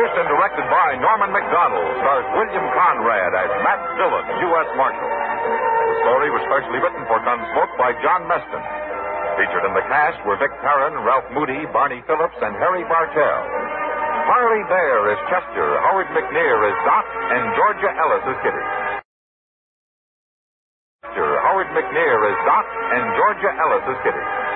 Produced and directed by Norman McDonald, stars William Conrad as Matt Dillon, U.S. Marshal. The story was specially written for Gunsmoke by John Meston. Featured in the cast were Vic Perrin, Ralph Moody, Barney Phillips, and Harry Bartell. Harley Bear as Chester, Howard McNear as Doc, and Georgia Ellis as Kitty. Howard McNear as Doc, and Georgia Ellis as Kitty.